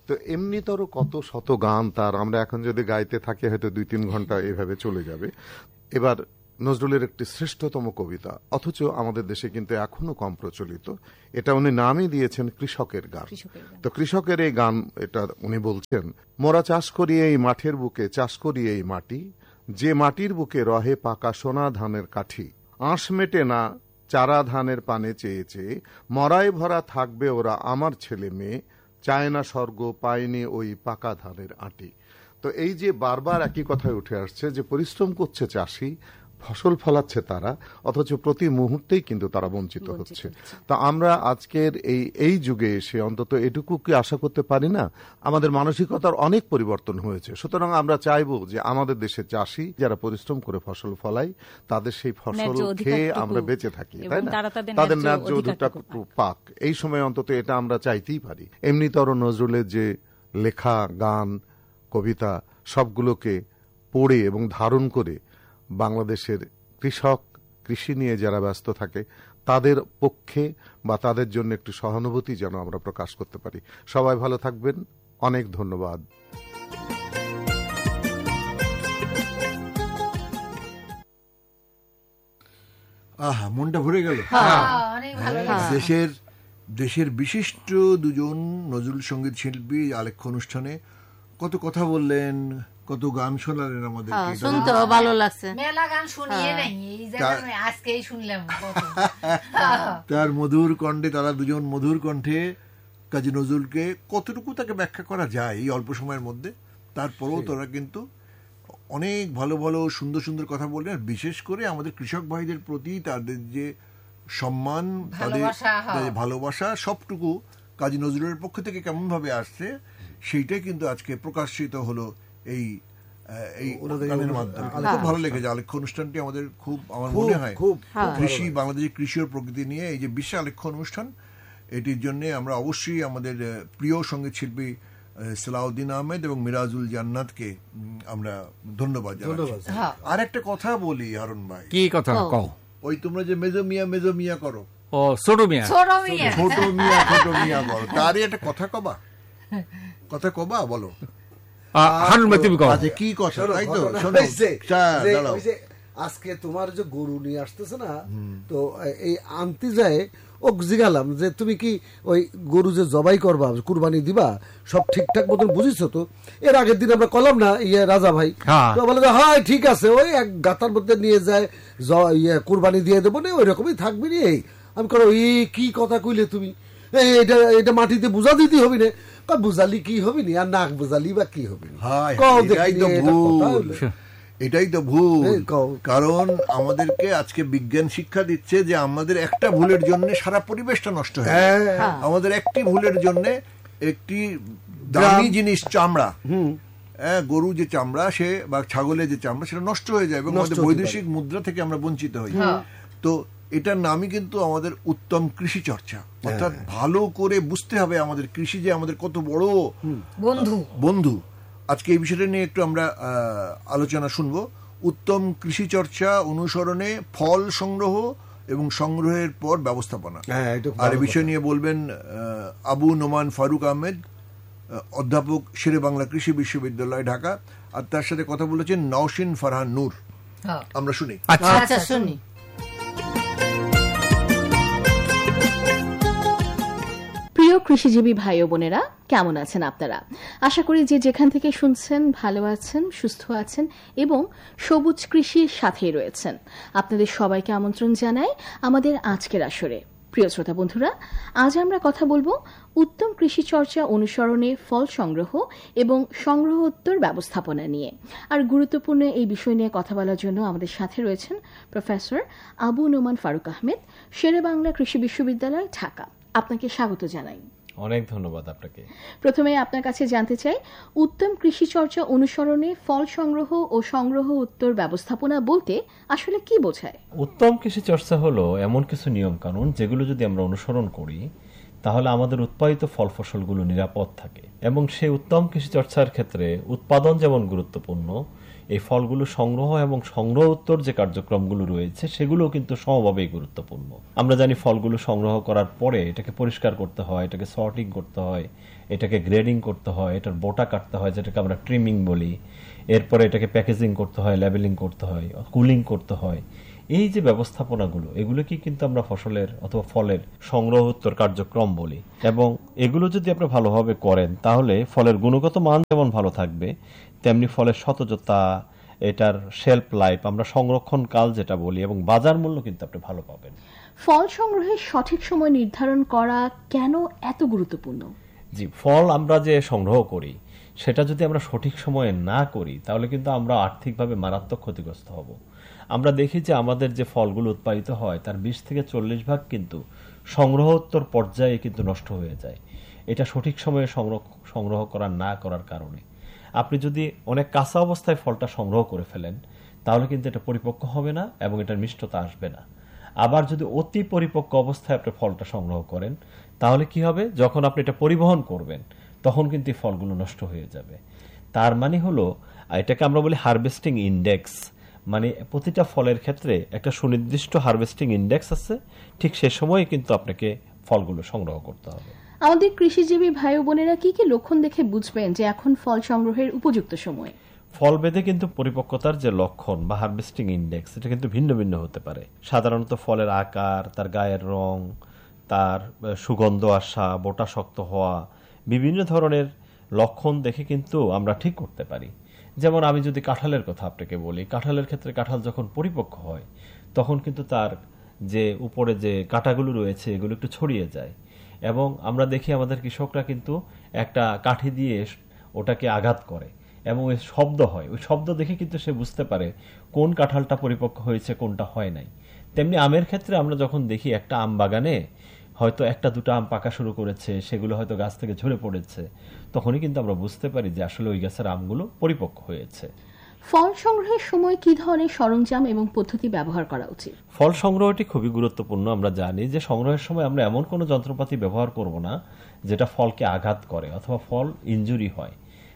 তো এমনিতর কত শত গান তার, আমরা এখন যদি গাইতে থাকি হয়তো 2-3 ঘন্টা এভাবে চলে যাবে। এবার নজরুলের একটি শ্রেষ্ঠতম কবিতা, অথচ আমাদের দেশে কিন্তু এখনো কম প্রচলিত, এটা উনি নামই দিয়েছেন কৃষকের গান। তো কৃষকের এই গান, এটা উনি বলছেন, মোরা চাষ করি এই মাঠের বুকে, চাষ করি এই মাটি, যে মাটির বুকে রহে পাকা সোনা ধানের কাঠি, আঁশ মেটে না চারা ধানের পানে চেয়ে চেয়ে, মরায় ভরা থাকবে ওরা আমার ছেলে মেয়ে, চায় না স্বর্গ পায়নি ওই পাকা ধানের আঁটি। তো এই যে বারবার একই কথায় উঠে আসছে যে পরিশ্রম করছে চাষি, ফসল ফলাচ্ছে তারা, অথচ প্রতি মুহূর্তেই কিন্তু তারা বঞ্চিত হচ্ছে। তা আমরা আজকের এই যুগে এসে অন্তত এটুকু কি আশা করতে পারি না? আমাদের মানসিকতার অনেক পরিবর্তন হয়েছে, সুতরাং আমরা চাইবো যে আমাদের দেশে চাষি যারা পরিশ্রম করে ফসল ফলায় তাদের সেই ফসল খেয়ে আমরা বেঁচে থাকি, তাই না? তাদের ন্যায্য অধিকার পাক, এই সময় অন্তত এটা আমরা চাইতেই পারি। এমনিতর নজরুলের যে লেখা গান কবিতা সবগুলোকে পড়ে এবং ধারণ করে বাংলাদেশের কৃষক, কৃষি নিয়ে যারা ব্যস্ত থাকে তাদের পক্ষে বা তাদের জন্য একটু সহানুভূতি যেন আমরা প্রকাশ করতে পারি। সবাই ভালো থাকবেন, অনেক ধন্যবাদ। আহা, মনটা ভরে গেল। দেশের বিশিষ্ট দুজন নজরুল সঙ্গীত শিল্পী আলেখ্য অনুষ্ঠানে কত কথা বললেন, কত গান শোনালেন আমাদেরকে, শুনতে ভালো লাগছে। মেলা গান শুনিয়ে নাই, এই জায়গায় আজকেই শুনলাম। তার মধুর কণ্ঠে, তারা দুজন মধুর কণ্ঠে কাজী নজরুলকে কতটুকু তাকে ব্যাখ্যা করা যায় এই অল্প সময়ের মধ্যে, তারপরেও তারা কিন্তু অনেক ভালো ভালো সুন্দর সুন্দর কথা বললেন। আর বিশেষ করে আমাদের কৃষক ভাইদের প্রতি তাদের যে সম্মান, তাদের ভালোবাসা, সবটুকু কাজী নজরুলের পক্ষ থেকে কেমন ভাবে আসছে সেইটাই কিন্তু আজকে প্রকাশিত হলো এই গানের মাধ্যমে। খুব ভালো লেগেছে আলেখ্য অনুষ্ঠানটি আমাদের, খুব আমার মনে হয় কৃষি, বাংলাদেশের কৃষি ও প্রকৃতি নিয়ে এই যে বিশাল আলেখ্য অনুষ্ঠান, এটির জন্য আমরা অবশ্যই আমাদের প্রিয় সঙ্গীত শিল্পী সালাউদ্দিন আহমেদ এবং মিরাজুল জান্নাতকে আমরা ধন্যবাদ জানাচ্ছি। আর একটা কথা বলি হারুন ভাই। কি কথা? ওই তোমরা যে মেজো মিয়া করো, ও ছোট মিয়া করো, তারই একটা কথা কবা বলো। কি কথা? তাই তো, আজকে তোমার যে গরু নিয়ে আসতেছে না, তো এই আনতে যায় ওক জিগালাম যে তুমি কি ওই গরু যে জবাই করবা, কুরবানি দিবা, সব ঠিকঠাক মতন বুঝিছো তো? এর আগের দিন আমরা কলাম না রাজা ভাই, তো বলে হ্যাঁ ঠিক আছে, ওই এক গাতার মধ্যে নিয়ে যায় কুরবানি দিয়ে দেবো না, ওই রকমই থাকবি নি। আমি করো এই কি কথা কইলে তুমি, এটা মাটিতে বুঝা দিতে হবে না। বুঝালি কি হবে নি, আর নাক বুঝালি বা কি হবে? এটাই তো ভুল। কারণ আমাদেরকে আজকে বিজ্ঞান শিক্ষা দিচ্ছে যে আমাদের একটা ভুলের জন্য সারা পরিবেশটা নষ্ট হয়। আমাদের একটি ভুলের জন্য একটি দামি জিনিস, চামড়া, গরু যে চামড়া সে বা ছাগলের যে চামড়া, সেটা নষ্ট হয়ে যায় এবং আমাদের বৈদেশিক মুদ্রা থেকে আমরা বঞ্চিত হই। তো এটার নামই কিন্তু আমাদের উত্তম কৃষি চর্চা। অর্থাৎ ভালো করে বুঝতে হবে আমাদের কৃষি যে আমাদের কত বড় বন্ধু। আজকে এই বিষয়টা নিয়ে একটু আমরা আলোচনা শুনবো। উত্তম কৃষি চর্চা অনুসরণে ফল সংগ্রহ এবং সংগ্রহের পর ব্যবস্থাপনা, আর এই বিষয় নিয়ে বলবেন আবু নোমান ফারুক আহমেদ, অধ্যাপক শেরে বাংলা কৃষি বিশ্ববিদ্যালয় ঢাকা, আর তার সাথে কথা বলেছেন নওশিন ফারহান নূর। আমরা শুনি। আচ্ছা শুনি। প্রিয় কৃষিজীবী ভাই ও বোনেরা, কেমন আছেন আপনারা? আশা করি যে যেখান থেকে শুনছেন ভালো আছেন, সুস্থ আছেন এবং সবুজ কৃষির সাথেই রয়েছেন। আপনাদের সবাইকে আমন্ত্রণ জানাই আমাদের আজকের আসরে। প্রিয় শ্রোতা বন্ধুরা, আজ আমরা কথা বলবো উত্তম কৃষি চর্চা অনুসরণে ফল সংগ্রহ এবং সংগ্রহোত্তর ব্যবস্থাপনা নিয়ে। আর গুরুত্বপূর্ণ এই বিষয় নিয়ে কথা বলার জন্য আমাদের সাথে রয়েছেন প্রফেসর আবু নোমান ফারুক আহমেদ, শেরে বাংলা কৃষি বিশ্ববিদ্যালয় ঢাকা। আপনাকে স্বাগত জানাই। অনেক ধন্যবাদ আপনাকে। প্রথমে আপনার কাছে জানতে চাই, উত্তম কৃষি চর্চা অনুসরণে ফল সংগ্রহ ও সংগ্রহ উত্তর ব্যবস্থাপনা বলতে আসলে কি বোঝায়? উত্তম কৃষি চর্চা হলো এমন কিছু নিয়ম কানুন যেগুলো যদি আমরা অনুসরণ করি তাহলে আমাদের উৎপাদিত ফল ফসলগুলো নিরাপদ থাকে, এবং সেই উত্তম কৃষি চর্চার ক্ষেত্রে উৎপাদন যেমন গুরুত্বপূর্ণ, এই ফলগুলো সংগ্রহ এবং সংগ্রহোত্তর যে কার্যক্রমগুলো রয়েছে সেগুলো কিন্তু সমভাবেই গুরুত্বপূর্ণ। আমরা জানি ফলগুলো সংগ্রহ করার পরে এটাকে পরিষ্কার করতে হয়, এটাকে সর্টিং করতে হয়, এটাকে গ্রেডিং করতে হয়, এটার বোটা কাটতে হয় যেটাকে আমরা ট্রিমিং বলি, এরপরে এটাকে প্যাকেজিং করতে হয়, লেবেলিং করতে হয়, কুলিং করতে হয়। এই যে ব্যবস্থাপনাগুলো, এগুলোকে কিন্তু আমরা ফসলের অথবা ফলের সংগ্রহোত্তর কার্যক্রম বলি। এবং এগুলো যদি আপনি ভালোভাবে করেন তাহলে ফলের গুণগত মান যেমন ভালো থাকবে, তেমনি ফলের সতেজতা, এটার শেলফ লাইফ, আমরা সংরক্ষণ কাল যেটা বলি, এবং বাজার মূল্য কিন্তু আপনি ভালো পাবেন। ফল সংগ্রহের সঠিক সময় নির্ধারণ করা কেন এত গুরুত্বপূর্ণ? জি, ফল আমরা যে সংগ্রহ করি সেটা যদি আমরা সঠিক সময়ে না করি তাহলে কিন্তু আমরা আর্থিকভাবে মারাত্মক ক্ষতিগ্রস্ত হব। আমরা দেখি যে আমাদের যে ফলগুলো উৎপাদিত হয় তার 20 থেকে 40% কিন্তু সংগ্রহোত্তর পর্যায়ে কিন্তু নষ্ট হয়ে যায়। এটা সঠিক সময়ে সংগ্রহ করা না করার কারণে। আপনি যদি অনেক কাঁচা অবস্থায় ফলটা সংগ্রহ করে ফেলেন তাহলে কিন্তু এটা পরিপক্ক হবে না এবং এটার মিষ্টতা আসবে না। আবার যদি অতি পরিপক্ক অবস্থায় আপনি ফলটা সংগ্রহ করেন তাহলে কি হবে, যখন আপনি এটা পরিবহন করবেন তখন কিন্তু এই ফলগুলো নষ্ট হয়ে যাবে। তার মানে হলো, এটাকে আমরা বলি হারভেস্টিং ইন্ডেক্স, মানে প্রতিটা ফলের ক্ষেত্রে একটা সুনির্দিষ্ট হারভেস্টিং ইন্ডেক্স আছে, ঠিক সে সময় কিন্তু আপনাকে ফলগুলো সংগ্রহ করতে হবে। আমাদের কৃষিজীবী ভাই বোনেরা কি কি লক্ষণ দেখে বুঝবেন যে এখন ফল সংগ্রহের উপযুক্ত সময়? ফল ভেদে কিন্তু পরিপক্কতার যে লক্ষণ বা হারভেস্টিং ইন্ডেক্স এটা কিন্তু ভিন্ন ভিন্ন হতে পারে। সাধারণত ফলের আকার, তার গায়ের রং, তার সুগন্ধ আসা, বোটা শক্ত হওয়া, বিভিন্ন ধরনের লক্ষণ দেখে কিন্তু আমরা ঠিক করতে পারি। যেমন আমি যদি কাঁঠালের কথা আপনাকে বলি, কাঁঠালের ক্ষেত্রে কাঁঠাল যখন পরিপক্ক হয় তখন কিন্তু তার যে উপরে যে কাঁটাগুলো রয়েছে এগুলো একটু ছড়িয়ে যায়, এবং আমরা দেখি আমাদের কৃষকরা কিন্তু একটা কাঠি দিয়ে ওটাকে আঘাত করে এবং ওই শব্দ হয়, ওই শব্দ দেখে কিন্তু সে বুঝতে পারে কোন কাঁঠালটা পরিপক্ক হয়েছে কোনটা হয় নাই। তেমনি আমের ক্ষেত্রে আমরা যখন দেখি একটা আম বাগানে হয়তো একটা দুটো আম পাকা শুরু করেছে, সেগুলো হয়তো গাছ থেকে ঝরে পড়েছে, তখনই কিন্তু আমরা বুঝতে পারি যে আসলে ওই গাছের আমগুলো পরিপক্ক হয়েছে। ফল সংগ্রহের সময় কি ধরনের সরঞ্জাম এবং পদ্ধতি ব্যবহার করা উচিত? ফল সংগ্রহটি খুবই গুরুত্বপূর্ণ। আমরা জানি যে সংগ্রহের সময় আমরা এমন কোনো যন্ত্রপাতি ব্যবহার করব না যেটা ফলকে আঘাত করে অথবা ফল ইনজুরি হয়।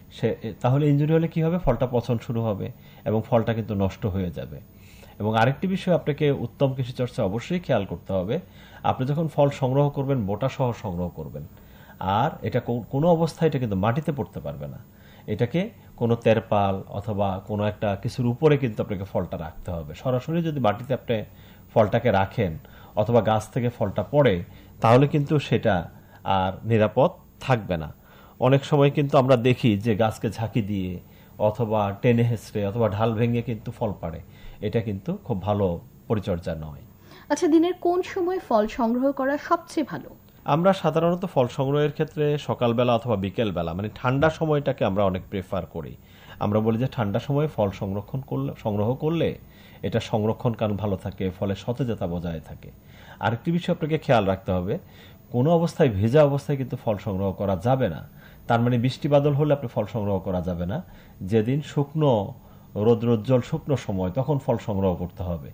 তাহলে ইনজুরি হলে কি হবে, ফলটা পচন শুরু হবে এবং ফলটা কিন্তু নষ্ট হয়ে যাবে। এবং আরেকটি বিষয় আপনাকে উত্তম কৃষি চর্চা অবশ্যই খেয়াল করতে হবে, আপনি যখন ফল সংগ্রহ করবেন বোটা সহ সংগ্রহ করবেন, আর এটা কোনো অবস্থায় এটা কিন্তু মাটিতে পড়তে পারবে না। এটাকে কোনো তেরপাল অথবা কোনো একটা কিছুর উপরে কিন্তু আপনাকে ফলটা রাখতে হবে। সরাসরি যদি মাটিতে আপনি ফলটাকে রাখেন অথবা গাছ থেকে ফলটা পড়ে তাহলে কিন্তু সেটা আর নিরাপদ থাকবে না। অনেক সময় কিন্তু আমরা দেখি যে গাছকে ঝাঁকি দিয়ে অথবা টেনে হেঁচড়ে অথবা ঢাল ভেঙে কিন্তু ফল পাড়ে, এটা কিন্তু খুব ভালো পরিচর্যা নয়। আচ্ছা, দিনের কোন সময় ফল সংগ্রহ করা সবচেয়ে ভালো? আমরা সাধারণত ফল সংগ্রহের ক্ষেত্রে সকালবেলা অথবা বিকেলবেলা, মানে ঠান্ডা সময়টাকে আমরা অনেক প্রেফার করি। আমরা বলি যে ঠান্ডা সময়ে ফল সংগ্রহ করলে এটা সংরক্ষণ কারণ ভালো থাকে, ফলের সতেজতা বজায় থাকে। আরেকটি বিষয় আপনাকে খেয়াল রাখতে হবে, কোনো অবস্থায় ভেজা অবস্থায় কিন্তু ফল সংগ্রহ করা যাবে না। তার মানে বৃষ্টি বাদল হলে আপনি ফল সংগ্রহ করা যাবে না। যেদিন শুকনো রৌদ্রোজ্জ্বল শুকনো সময় তখন ফল সংগ্রহ করতে হবে।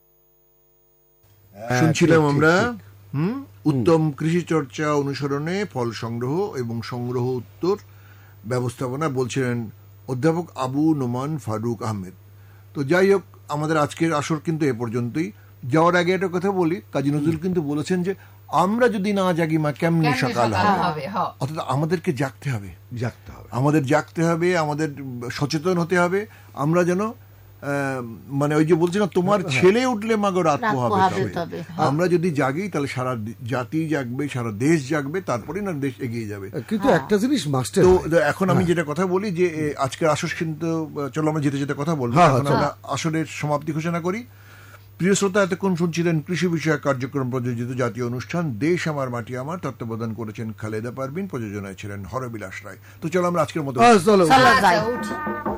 শুনছিলাম আমরা উত্তম কৃষি চর্চা অনুসরণে ফল সংগ্রহ এবং সংগ্রহ উত্তর ব্যবস্থাপনা বলছিলেন অধ্যাপক আবু নোমান ফারুক আহমেদ। তো যাই হোক, আমাদের আজকের আসর কিন্তু এ পর্যন্তই। যাওয়ার আগে একটা কথা বলি, কাজী নজরুল কিন্তু বলেছেন যে আমরা যদি না জাগি মা কেমনে সকাল হবে, অর্থাৎ আমাদেরকে জাগতে হবে, আমাদের জাগতে হবে, আমাদের সচেতন হতে হবে। আমরা যেন মানে ওই যে বলছি না, তোমার ছেলে উঠলে মাগো রাত পোহাবে, আমরা যদি জাগি তাহলে সারা জাতি জাগবে, সারা দেশ জাগবে, তারপরে না দেশ এগিয়ে যাবে। কিন্তু একটা জিনিস মাস্টার, তো এখন আমি যেটা কথা বলি যে আজকের আসর কিন্তু, চলো আমরা যেতে যেতে কথা বলবো, এখন আমরা আসরের সমাপ্তি ঘোষণা করি। প্রিয় শ্রোতা, এতক্ষণ শুনছিলেন কৃষি বিষয়ক কার্যক্রম প্রযোজিত জাতীয় অনুষ্ঠান দেশ আমার মাটি আমার। তত্ত্বাবধান করেছেন খালেদা পারভিন, প্রযোজনায় ছিলেন হরবিলাস রায়। তো চলো আমরা আজকের মতো